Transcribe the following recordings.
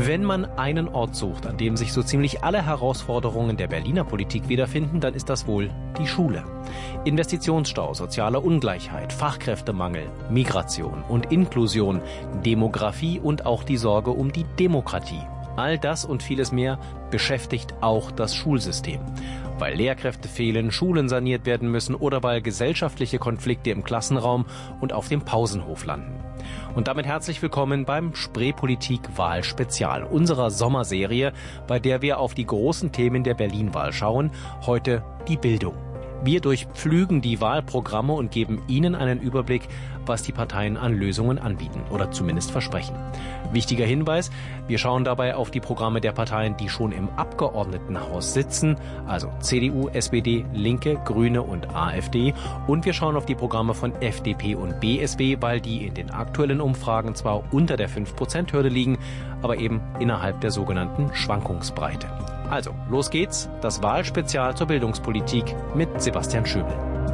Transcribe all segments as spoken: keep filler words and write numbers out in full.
Wenn man einen Ort sucht, an dem sich so ziemlich alle Herausforderungen der Berliner Politik wiederfinden, dann ist das wohl die Schule. Investitionsstau, soziale Ungleichheit, Fachkräftemangel, Migration und Inklusion, Demografie und auch die Sorge um die Demokratie. All das und vieles mehr beschäftigt auch das Schulsystem. Weil Lehrkräfte fehlen, Schulen saniert werden müssen oder weil gesellschaftliche Konflikte im Klassenraum und auf dem Pausenhof landen. Und damit herzlich willkommen beim Spreepolitik-Wahl-Spezial, unserer Sommerserie, bei der wir auf die großen Themen der Berlin-Wahl schauen. Heute die Bildung. Wir durchpflügen die Wahlprogramme und geben Ihnen einen Überblick, was die Parteien an Lösungen anbieten oder zumindest versprechen. Wichtiger Hinweis, wir schauen dabei auf die Programme der Parteien, die schon im Abgeordnetenhaus sitzen, also C D U, S P D, Linke, Grüne und AfD. Und wir schauen auf die Programme von F D P und B S W, weil die in den aktuellen Umfragen zwar unter der fünf Prozent Hürde liegen, aber eben innerhalb der sogenannten Schwankungsbreite. Also, los geht's, das Wahlspezial zur Bildungspolitik mit Sebastian Schöbel.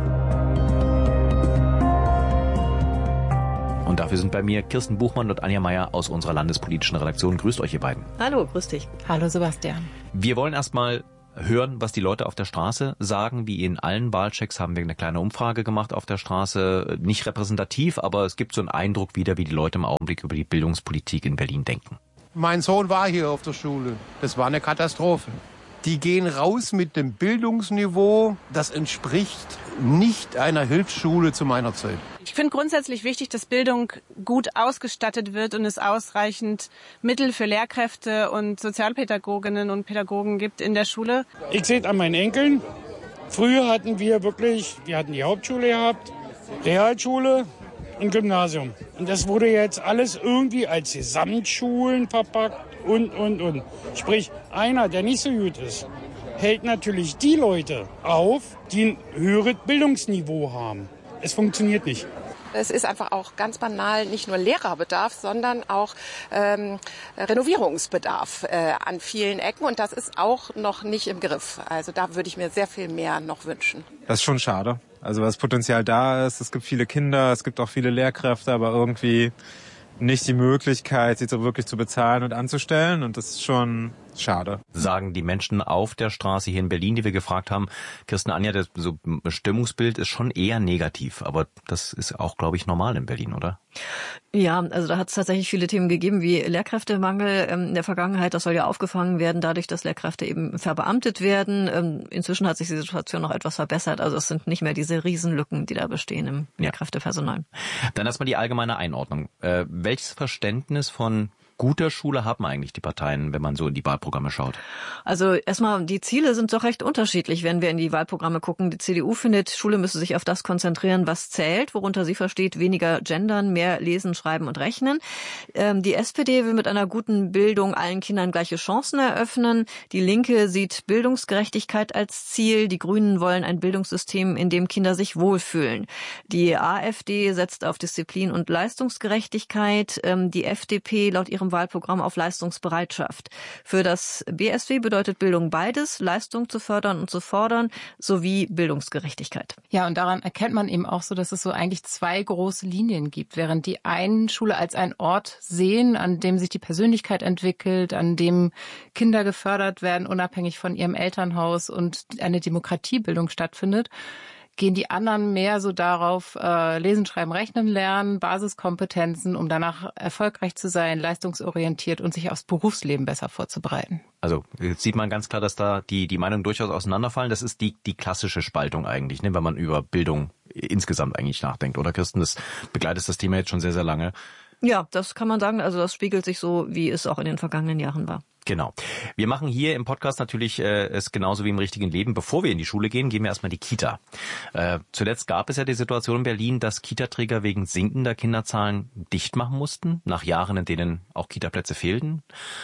Und dafür sind bei mir Kirsten Buchmann und Anja Meier aus unserer landespolitischen Redaktion. Grüßt euch, ihr beiden. Hallo, grüß dich. Hallo, Sebastian. Wir wollen erstmal hören, was die Leute auf der Straße sagen. Wie in allen Wahlchecks haben wir eine kleine Umfrage gemacht auf der Straße. Nicht repräsentativ, aber es gibt so einen Eindruck wieder, wie die Leute im Augenblick über die Bildungspolitik in Berlin denken. Mein Sohn war hier auf der Schule. Das war eine Katastrophe. Die gehen raus mit dem Bildungsniveau, das entspricht nicht einer Hilfsschule zu meiner Zeit. Ich finde grundsätzlich wichtig, dass Bildung gut ausgestattet wird und es ausreichend Mittel für Lehrkräfte und Sozialpädagoginnen und Pädagogen gibt in der Schule. Ich sehe es an meinen Enkeln. Früher hatten wir wirklich, wir hatten die Hauptschule gehabt, Realschule und Gymnasium. Und das wurde jetzt alles irgendwie als Gesamtschulen verpackt und, und, und. Sprich, einer, der nicht so gut ist, hält natürlich die Leute auf, die ein höheres Bildungsniveau haben. Es funktioniert nicht. Es ist einfach auch ganz banal nicht nur Lehrerbedarf, sondern auch ähm, Renovierungsbedarf äh, an vielen Ecken. Und das ist auch noch nicht im Griff. Also da würde ich mir sehr viel mehr noch wünschen. Das ist schon schade. Also was Potenzial da ist, es gibt viele Kinder, es gibt auch viele Lehrkräfte, aber irgendwie nicht die Möglichkeit, sie so wirklich zu bezahlen und anzustellen. Und das ist schon schade. Sagen die Menschen auf der Straße hier in Berlin, die wir gefragt haben. Kirsten, Anja, das so Stimmungsbild ist schon eher negativ. Aber das ist auch, glaube ich, normal in Berlin, oder? Ja, also da hat es tatsächlich viele Themen gegeben, wie Lehrkräftemangel in der Vergangenheit. Das soll ja aufgefangen werden, dadurch, dass Lehrkräfte eben verbeamtet werden. Inzwischen hat sich die Situation noch etwas verbessert. Also es sind nicht mehr diese Riesenlücken, die da bestehen im ja. Lehrkräftepersonal. Dann erstmal die allgemeine Einordnung. Äh, welches Verständnis von guter Schule haben eigentlich die Parteien, wenn man so in die Wahlprogramme schaut? Also erstmal, die Ziele sind doch recht unterschiedlich, wenn wir in die Wahlprogramme gucken. Die C D U findet, Schule müsse sich auf das konzentrieren, was zählt, worunter sie versteht, weniger gendern, mehr lesen, schreiben und rechnen. Ähm, die S P D will mit einer guten Bildung allen Kindern gleiche Chancen eröffnen. Die Linke sieht Bildungsgerechtigkeit als Ziel. Die Grünen wollen ein Bildungssystem, in dem Kinder sich wohlfühlen. Die AfD setzt auf Disziplin und Leistungsgerechtigkeit. Ähm, die F D P laut ihrem Wahlprogramm auf Leistungsbereitschaft. Für das B S W bedeutet Bildung beides, Leistung zu fördern und zu fordern, sowie Bildungsgerechtigkeit. Ja, und daran erkennt man eben auch so, dass es so eigentlich zwei große Linien gibt. Während die einen Schule als einen Ort sehen, an dem sich die Persönlichkeit entwickelt, an dem Kinder gefördert werden, unabhängig von ihrem Elternhaus und eine Demokratiebildung stattfindet, gehen die anderen mehr so darauf, äh, lesen, schreiben, rechnen lernen, Basiskompetenzen, um danach erfolgreich zu sein, leistungsorientiert und sich aufs Berufsleben besser vorzubereiten. Also jetzt sieht man ganz klar, dass da die die Meinungen durchaus auseinanderfallen. Das ist die die klassische Spaltung eigentlich, ne, wenn man über Bildung insgesamt eigentlich nachdenkt. Oder Kirsten, das begleitet das Thema jetzt schon sehr, sehr lange. Ja, das kann man sagen. Also das spiegelt sich so, wie es auch in den vergangenen Jahren war. Genau. Wir machen hier im Podcast natürlich äh, es genauso wie im richtigen Leben. Bevor wir in die Schule gehen, gehen wir erstmal die Kita. Äh, zuletzt gab es ja die Situation in Berlin, dass Kitaträger wegen sinkender Kinderzahlen dicht machen mussten, nach Jahren, in denen auch Kitaplätze fehlten.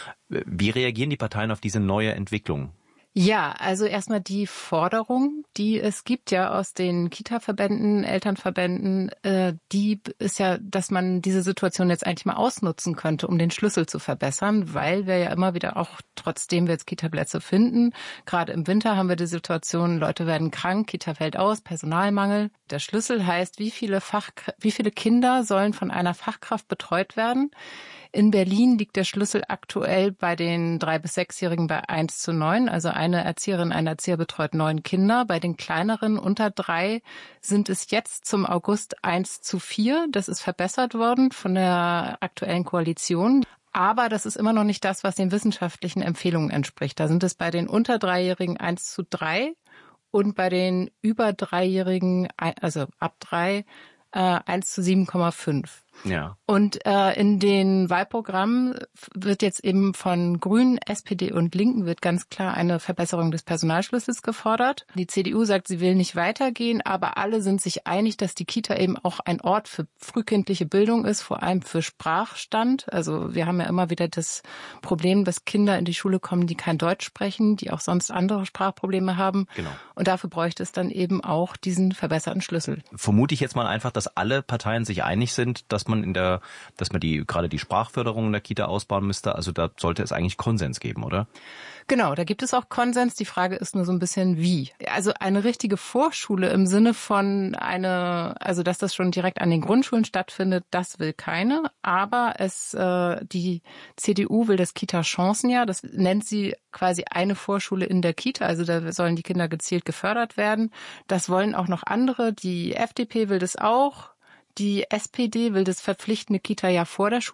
Wie reagieren die Parteien auf diese neue Entwicklung? Ja, also erstmal die Forderung, die es gibt ja aus den Kita-Verbänden, Elternverbänden, äh, die ist ja, dass man diese Situation jetzt eigentlich mal ausnutzen könnte, um den Schlüssel zu verbessern, weil wir ja immer wieder auch, trotzdem wir jetzt Kita-Plätze finden, gerade im Winter haben wir die Situation, Leute werden krank, Kita fällt aus, Personalmangel. Der Schlüssel heißt, wie viele Fach, wie viele Kinder sollen von einer Fachkraft betreut werden, In Berlin liegt der Schlüssel aktuell bei den drei- bis sechsjährigen bei eins zu neun. Also eine Erzieherin, ein Erzieher betreut neun Kinder. Bei den kleineren unter drei sind es jetzt zum August eins zu vier. Das ist verbessert worden von der aktuellen Koalition. Aber das ist immer noch nicht das, was den wissenschaftlichen Empfehlungen entspricht. Da sind es bei den unter Dreijährigen eins zu drei und bei den über Dreijährigen, also ab drei, äh, eins zu sieben Komma fünf. Ja. Und äh, in den Wahlprogrammen wird jetzt eben von Grünen, S P D und Linken wird ganz klar eine Verbesserung des Personalschlüssels gefordert. Die C D U sagt, sie will nicht weitergehen, aber alle sind sich einig, dass die Kita eben auch ein Ort für frühkindliche Bildung ist, vor allem für Sprachstand. Also wir haben ja immer wieder das Problem, dass Kinder in die Schule kommen, die kein Deutsch sprechen, die auch sonst andere Sprachprobleme haben. Genau. Und dafür bräuchte es dann eben auch diesen verbesserten Schlüssel. Vermute ich jetzt mal einfach, dass alle Parteien sich einig sind, dass man in der, dass man die gerade die Sprachförderung in der Kita ausbauen müsste. Also da sollte es eigentlich Konsens geben, oder? Genau, da gibt es auch Konsens. Die Frage ist nur so ein bisschen wie. Also eine richtige Vorschule im Sinne von eine, also dass das schon direkt an den Grundschulen stattfindet, das will keine. Aber es, äh, die C D U will das Kita-Chancenjahr. Das nennt sie quasi eine Vorschule in der Kita. Also da sollen die Kinder gezielt gefördert werden. Das wollen auch noch andere. Die F D P will das auch. Die S P D will das verpflichtende Kita-Jahr vor der Schule.